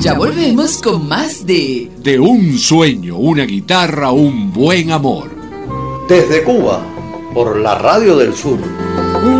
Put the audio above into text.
Ya volvemos con más De un sueño, una guitarra, un buen amor. Desde Cuba, por la Radio del Sur.